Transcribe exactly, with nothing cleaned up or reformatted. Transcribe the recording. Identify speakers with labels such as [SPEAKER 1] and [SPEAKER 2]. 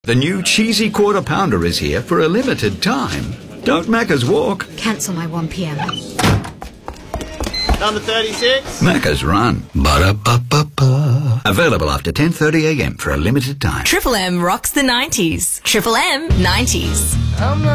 [SPEAKER 1] The new cheesy quarter pounder is here for a limited time. Don't Macca's walk.
[SPEAKER 2] Cancel my one p m.
[SPEAKER 3] Number thirty-six.
[SPEAKER 1] Macca's run. Ba-da-ba-ba-ba. Available after ten thirty a m for a limited time.
[SPEAKER 4] Triple M rocks the nineties. Triple M nineties.